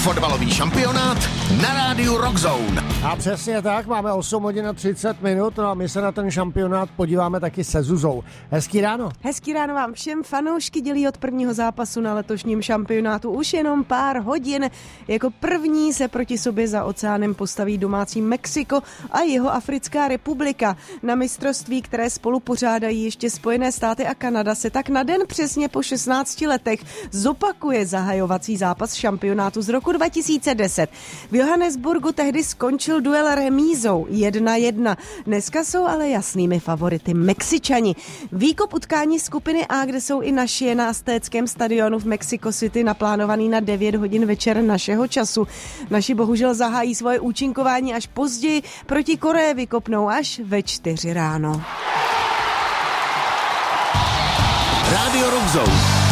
Fotbalový šampionát na rádiu Rockzone. A přesně tak, máme 8 hodin a 30 minut, no a my se na ten šampionát podíváme taky se Zuzou. Hezký ráno. Hezký ráno vám všem. Fanoušky dělí od prvního zápasu na letošním šampionátu už jenom pár hodin. Jako první se proti sobě za oceánem postaví domácí Mexiko a Jihoafrická republika. Na mistrovství, které spolu pořádají ještě Spojené státy a Kanada, se tak na den přesně po 16 letech zopakuje zahajovací zápas šampionátu z roku 2010. V Johannesburgu tehdy skončil duel remízou 1-1. Dneska jsou ale jasnými favority Mexičani. Výkop utkání skupiny A, kde jsou i naši, je na Aztéckém stadionu v Mexico City naplánovaný na 9 hodin večer našeho času. Naši bohužel zahájí svoje účinkování až později, proti Koreji vykopnou až ve 4 ráno. Rádio Rockzone.